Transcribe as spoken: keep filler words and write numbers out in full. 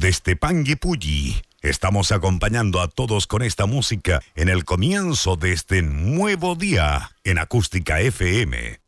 desde Panguipulli. Estamos acompañando a todos con esta música en el comienzo de este nuevo día en Acústica F M.